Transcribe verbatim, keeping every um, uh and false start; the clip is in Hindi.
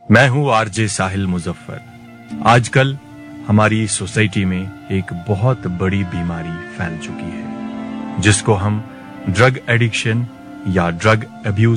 मैं हूं आरजे साहिल मुजफ्फर। आजकल हमारी सोसाइटी में एक बहुत बड़ी बीमारी फैल चुकी है जिसको हम ड्रग एडिक्शन या ड्रग अब्यूज